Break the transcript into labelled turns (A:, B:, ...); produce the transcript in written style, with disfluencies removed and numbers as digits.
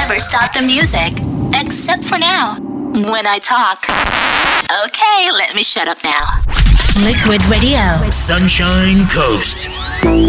A: never stop the music. Except for now, when I talk. Okay, let me shut up now. Liquid Radio.
B: Sunshine Coast.